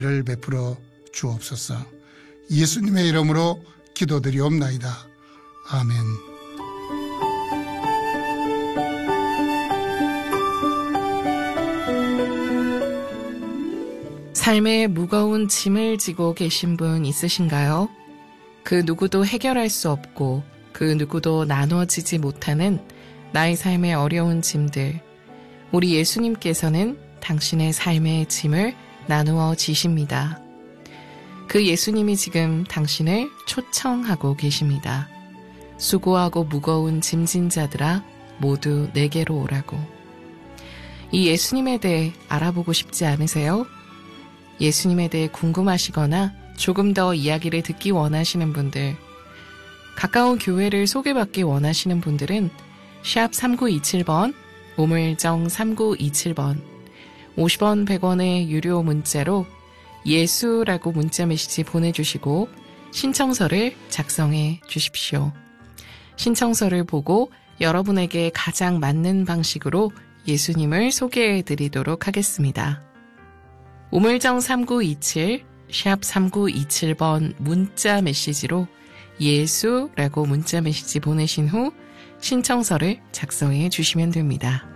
를 베풀어 주옵소서. 예수님의 이름으로 기도드리옵나이다. 아멘. 삶의 무거운 짐을 지고 계신 분 있으신가요? 그 누구도 해결할 수 없고 그 누구도 나눠지지 못하는 나의 삶의 어려운 짐들. 우리 예수님께서는 당신의 삶의 짐을 나누어 지십니다. 그 예수님이 지금 당신을 초청하고 계십니다. 수고하고 무거운 짐진 자들아 모두 내게로 오라고. 이 예수님에 대해 알아보고 싶지 않으세요? 예수님에 대해 궁금하시거나 조금 더 이야기를 듣기 원하시는 분들, 가까운 교회를 소개받기 원하시는 분들은 샵 3927번, 우물정 3927번, 50원 100원의 유료 문자로 예수라고 문자 메시지 보내주시고 신청서를 작성해 주십시오. 신청서를 보고 여러분에게 가장 맞는 방식으로 예수님을 소개해 드리도록 하겠습니다. 우물정 3927, 샵 3927번 문자 메시지로 예수라고 문자 메시지 보내신 후 신청서를 작성해 주시면 됩니다.